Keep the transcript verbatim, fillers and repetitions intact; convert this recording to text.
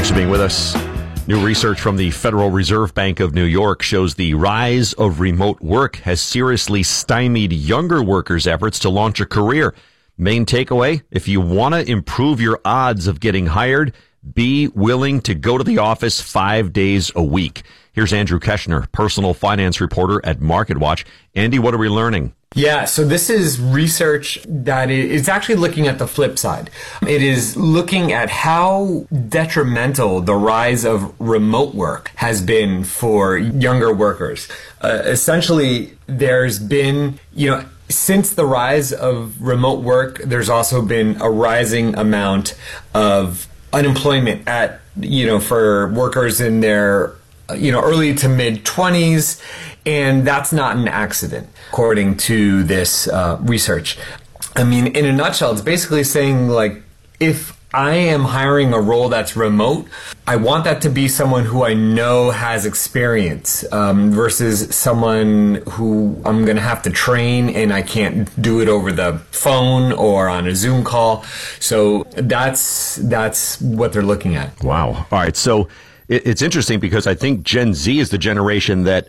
Thanks for being with us. New research from the Federal Reserve Bank of New York shows the rise of remote work has seriously stymied younger workers' efforts to launch a career. Main takeaway, if you want to improve your odds of getting hired, be willing to go to the office five days a week. Here's Andrew Keshner, personal finance reporter at MarketWatch. Andy, what are we learning? Yeah, so this is research that is actually looking at the flip side. It is looking at how detrimental the rise of remote work has been for younger workers. Uh, essentially, there's been, you know, since the rise of remote work, there's also been a rising amount of unemployment at, you know, for workers in their you know, early to mid twenties, and that's not an accident, according to this uh, research. I mean, in a nutshell, it's basically saying, like, if I am hiring a role that's remote, I want that to be someone who I know has experience um, versus someone who I'm going to have to train and I can't do it over the phone or on a Zoom call. So that's that's what they're looking at. Wow. All right. So it's interesting because I think Gen Z is the generation that